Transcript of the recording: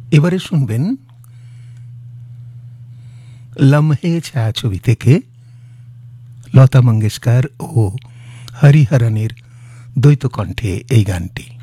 এবারে শুনবেন লম্হে ছায়াছবি থেকে লতা মঙ্গেশকর ও হরিহরনের দ্বৈত কণ্ঠে এই গানটি।